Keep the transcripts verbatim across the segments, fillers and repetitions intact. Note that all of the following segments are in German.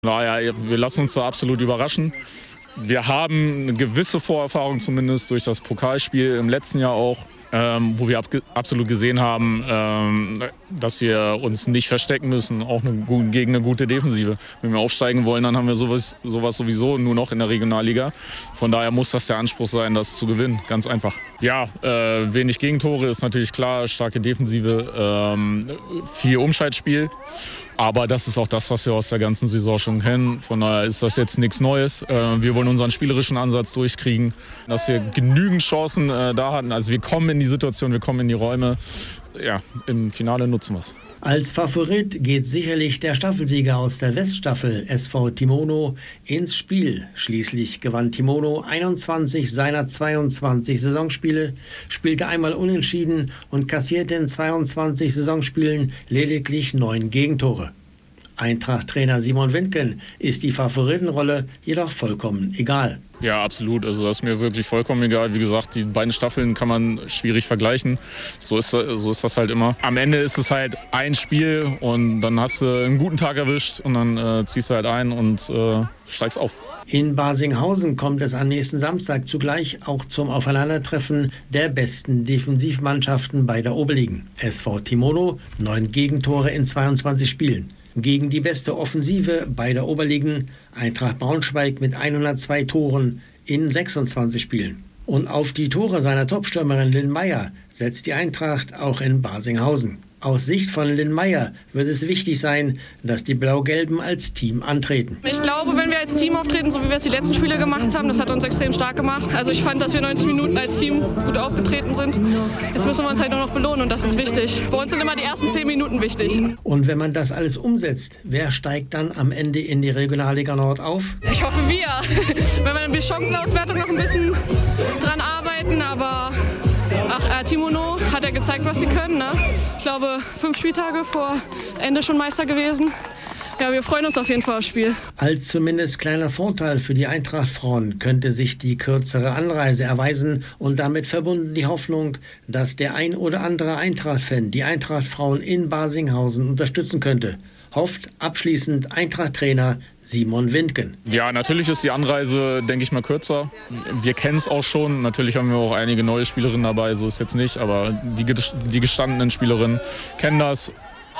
Naja, wir lassen uns da absolut überraschen. Wir haben eine gewisse Vorerfahrung zumindest durch das Pokalspiel im letzten Jahr auch, ähm, wo wir ab, absolut gesehen haben, ähm, dass wir uns nicht verstecken müssen, auch eine, gegen eine gute Defensive. Wenn wir aufsteigen wollen, dann haben wir sowas, sowas sowieso nur noch in der Regionalliga. Von daher muss das der Anspruch sein, das zu gewinnen, ganz einfach. Ja, äh, wenig Gegentore ist natürlich klar, starke Defensive, ähm, viel Umschaltspiel. Aber das ist auch das, was wir aus der ganzen Saison schon kennen. Von daher ist das jetzt nichts Neues. Wir wollen unseren spielerischen Ansatz durchkriegen, dass wir genügend Chancen da hatten. Also wir kommen in die Situation, wir kommen in die Räume. Ja, im Finale nutzen wir es. Als Favorit geht sicherlich der Staffelsieger aus der Weststaffel, S V Timono, ins Spiel. Schließlich gewann Timono einundzwanzig seiner zweiundzwanzig Saisonspiele, spielte einmal unentschieden und kassierte in zweiundzwanzig Saisonspielen lediglich neun Gegentore. Eintracht-Trainer Simon Windgen ist die Favoritenrolle jedoch vollkommen egal. Ja, absolut. Also das ist mir wirklich vollkommen egal. Wie gesagt, die beiden Staffeln kann man schwierig vergleichen. So ist, so ist das halt immer. Am Ende ist es halt ein Spiel und dann hast du einen guten Tag erwischt und dann äh, ziehst du halt ein und äh, steigst auf. In Barsinghausen kommt es am nächsten Samstag zugleich auch zum Aufeinandertreffen der besten Defensivmannschaften beider Oberligen. S V Timono, neun Gegentore in zweiundzwanzig Spielen. Gegen die beste Offensive beider Oberligen, Eintracht Braunschweig mit hundertzwei Toren in sechsundzwanzig Spielen. Und auf die Tore seiner Topstürmerin Lynn Meyer setzt die Eintracht auch in Barsinghausen. Aus Sicht von Lynn Meyer wird es wichtig sein, dass die Blau-Gelben als Team antreten. Ich glaube, wenn wir als Team auftreten, so wie wir es die letzten Spiele gemacht haben, das hat uns extrem stark gemacht. Also ich fand, dass wir neunzig Minuten als Team gut aufgetreten sind. Jetzt müssen wir uns halt nur noch belohnen und das ist wichtig. Bei uns sind immer die ersten zehn Minuten wichtig. Und wenn man das alles umsetzt, wer steigt dann am Ende in die Regionalliga Nord auf? Ich hoffe wir. Wenn wir die Chancenauswertung noch ein bisschen dran arbeiten, aber ach, äh, Timono hat ja gezeigt, was sie können. Ne? Ich glaube, fünf Spieltage vor Ende schon Meister gewesen. Ja, wir freuen uns auf jeden Fall aufs Spiel. Als zumindest kleiner Vorteil für die Eintracht-Frauen könnte sich die kürzere Anreise erweisen und damit verbunden die Hoffnung, dass der ein oder andere Eintracht-Fan die Eintracht-Frauen in Barsinghausen unterstützen könnte. Hofft abschließend Eintracht-Trainer Simon Windgen. Ja, natürlich ist die Anreise, denke ich mal, kürzer. Wir kennen es auch schon. Natürlich haben wir auch einige neue Spielerinnen dabei, so ist jetzt nicht. Aber die, die gestandenen Spielerinnen kennen das.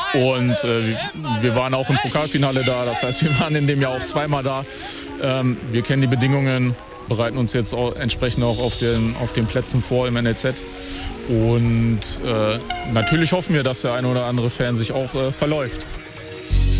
Und äh, wir waren auch im Pokalfinale da. Das heißt, wir waren in dem Jahr auch zweimal da. Ähm, wir kennen die Bedingungen, bereiten uns jetzt auch entsprechend auch auf den, auf den Plätzen vor im N L Z. Und äh, natürlich hoffen wir, dass der eine oder andere Fan sich auch äh, verläuft.